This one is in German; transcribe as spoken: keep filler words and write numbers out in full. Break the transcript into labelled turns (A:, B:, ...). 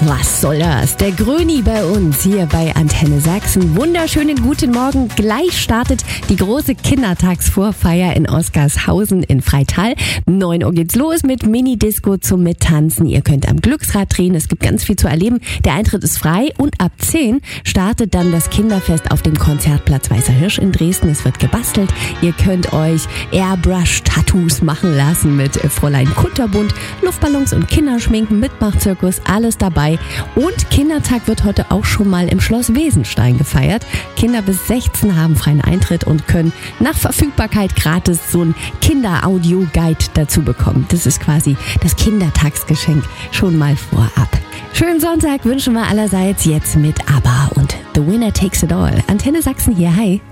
A: Was soll das? Der Gröni bei uns hier bei Antenne Sachsen. Wunderschönen guten Morgen. Gleich startet die große Kindertagsvorfeier in Oskarshausen in Freital. neun Uhr geht's los mit Mini-Disco zum Mittanzen. Ihr könnt am Glücksrad drehen. Es gibt ganz viel zu erleben. Der Eintritt ist frei und ab zehn startet dann das Kinderfest auf dem Konzertplatz Weißer Hirsch in Dresden. Es wird gebastelt. Ihr könnt euch Airbrush-Tattoos machen lassen mit Fräulein Kunterbunt, Luftballons und Kinderschminken, Mitmachzirkus, alles dabei. Und Kindertag wird heute auch schon mal im Schloss Wesenstein gefeiert. Kinder bis sechzehn haben freien Eintritt und können nach Verfügbarkeit gratis so ein Kinder-Audio-Guide dazu bekommen. Das ist quasi das Kindertagsgeschenk schon mal vorab. Schönen Sonntag wünschen wir allerseits jetzt mit ABBA und The Winner Takes It All. Antenne Sachsen hier, hi.